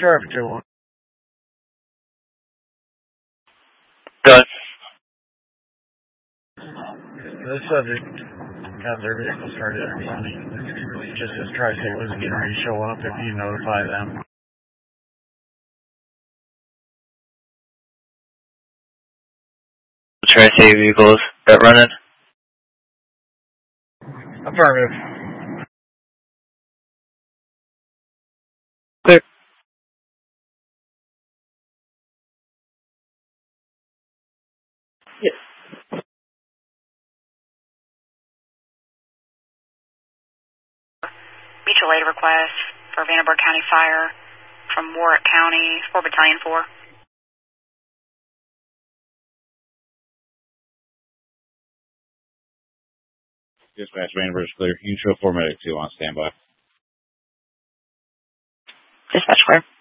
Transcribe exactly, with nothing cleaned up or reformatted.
traffic to one. Done. The subject got their vehicle started and running. Just as Tri-State was getting ready to show up, if you notify them. Tri-State vehicles that running? Affirmative. Clear. Yes. Mutual aid request for Vanderburgh County Fire from Warwick County, four Battalion four. Dispatch, Vanderburgh is clear. You can show four medic two on standby. Dispatch clear.